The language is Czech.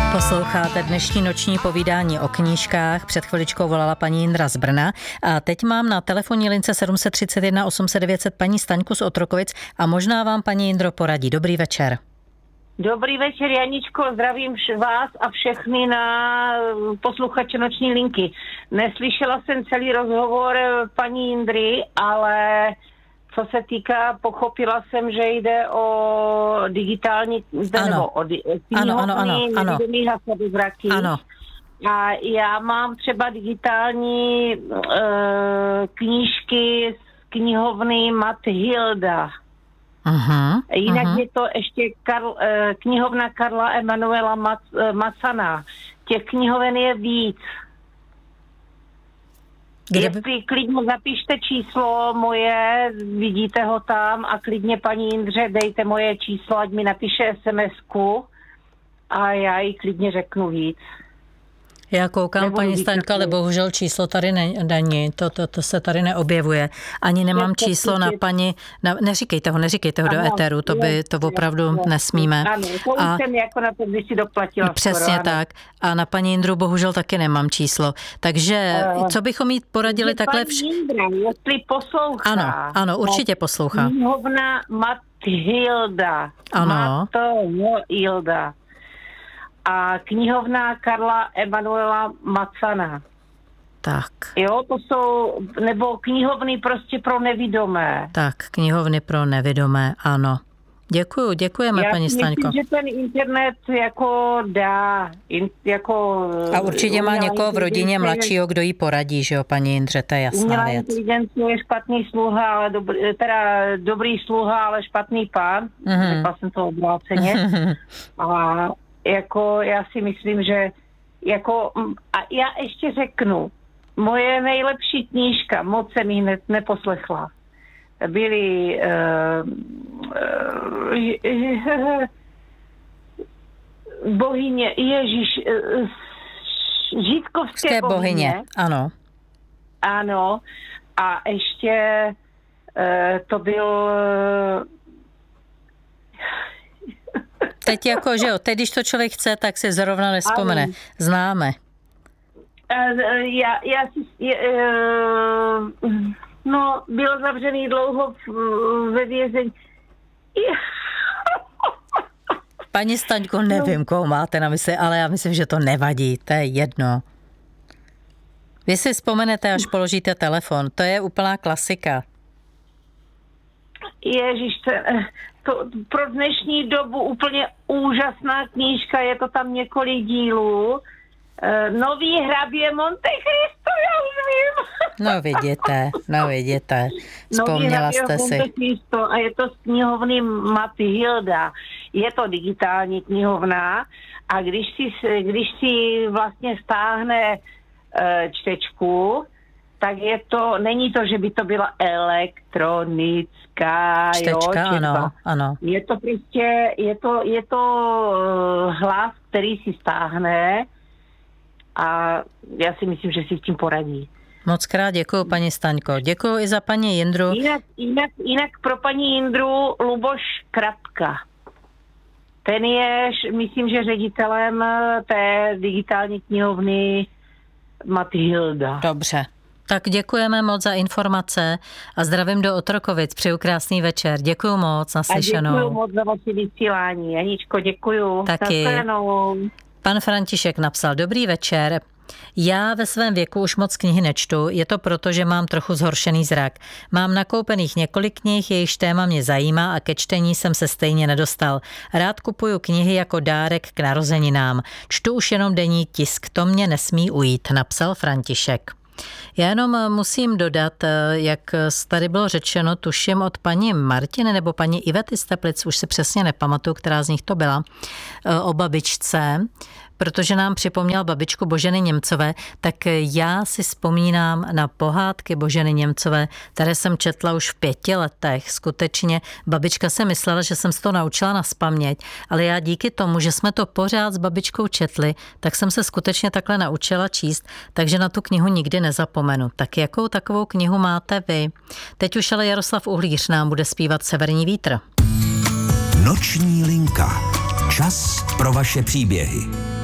Posloucháte dnešní noční povídání o knížkách. Před chviličkou volala paní Jindra z Brna a teď mám na telefonní lince 731 800 900 paní Staňku z Otrokovic a možná vám paní Jindro poradí. Dobrý večer. Dobrý večer, Janičko, zdravím vás a všechny na posluchače noční linky. Neslyšela jsem celý rozhovor paní Jindry, ale co se týká, pochopila jsem, že jde o digitální, nebo o knihovny nevidomých a slabozrakých. Ano. A já mám třeba digitální knížky z knihovny Mathilda. Jinak je to ještě knihovna Karla Emanuela Macana. Těch knihoven je víc. Jestli klidně zapište číslo moje, vidíte ho tam a klidně paní Jindře dejte moje číslo, ať mi napíše SMS-ku a já jí klidně řeknu víc. Já koukám, paní Staňka, ale bohužel číslo tady není, to se tady neobjevuje. Ani nemám číslo na paní, neříkejte ho do éteru, to opravdu nesmíme. Ano, to už jsem jako na to, když si doplatila. Přesně skoro, tak. A na paní Jindru bohužel taky nemám číslo. Takže co bychom jí poradili takhle? Paní Jindra, jestli poslouchá. Ano, určitě poslouchá. Knihovna Mathilda. Ano. Mathilda. A knihovna Karla Emanuela Macana. Tak. Jo, to jsou, nebo knihovny prostě pro nevidomé. Tak, knihovny pro nevidomé, ano. Děkujeme, paní Staňko. Já myslím, že ten internet jako dá. A určitě má někoho v rodině mladšího, kdo jí poradí, že jo, paní Jindře, to je jasná věc. Inteligence je špatný sluha, ale dobrý sluha, ale špatný pán. Řekla jsem to obráceně. A jako já si myslím, že jako, a já ještě řeknu, moje nejlepší knížka, moc jsem ji neposlechla, byly bohyně, žítkovské bohyně. Ano. Ano, a ještě to byl... Teď jako, že jo, teď když to člověk chce, tak si zrovna nespomene. Známe. Byl zavřený dlouho ve vězení. Paní Staňko, nevím, koho máte na mysli, ale já myslím, že to nevadí, to je jedno. Vy si vzpomenete, až položíte telefon, to je úplná klasika. Ježiš, to pro dnešní dobu úplně úžasná knížka, je to tam několik dílů. Nový hrabě Monte Cristo, já už vím. No vidíte, vzpomněla jste si. Monte Cristo a je to z knihovny Mathilda. Je to digitální knihovna a když si vlastně stáhne čtečku, tak není to, že by to byla elektronická čtečka, ano. Je to prostě, je to hlas, který si stáhne a já si myslím, že si s tím poradí. Moc krát děkuju, paní Staňko. Děkuju i za paní Jindru. Jinak pro paní Jindru Luboš Kratka. Ten je, myslím, že ředitelem té digitální knihovny Mathilda. Dobře. Tak děkujeme moc za informace a zdravím do Otrokovic. Přeju krásný večer. Děkuju moc, naslyšenou. A děkuju moc za vaše vysílání. Janičko, děkuju. Taky. Pan František napsal: Dobrý večer. Já ve svém věku už moc knihy nečtu, je to proto, že mám trochu zhoršený zrak. Mám nakoupených několik knih, jejichž téma mě zajímá a ke čtení jsem se stejně nedostal. Rád kupuju knihy jako dárek k narozeninám. Čtu už jenom denní tisk, to mě nesmí ujít, napsal František. Já jenom musím dodat, jak tady bylo řečeno, tuším od paní Martiny nebo paní Ivety z Teplic, už si přesně nepamatuju, která z nich to byla, o babičce, protože nám připomněl babičku Boženy Němcové, tak já si vzpomínám na pohádky Boženy Němcové, které jsem četla už v 5 letech. Skutečně babička si myslela, že jsem se to naučila nazpaměť, ale já díky tomu, že jsme to pořád s babičkou četli, tak jsem se skutečně takhle naučila číst, takže na tu knihu nikdy nezapomenu. Tak jakou takovou knihu máte vy? Teď už ale Jaroslav Uhlíř nám bude zpívat Severní vítr. Noční linka. Čas pro vaše příběhy.